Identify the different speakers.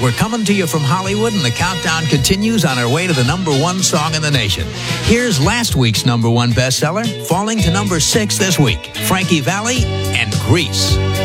Speaker 1: We're coming to you from Hollywood, and the countdown continues on our way to the number one song in the nation. Here's last week's number one bestseller, falling to number 6 this week, Frankie Valli and Grease.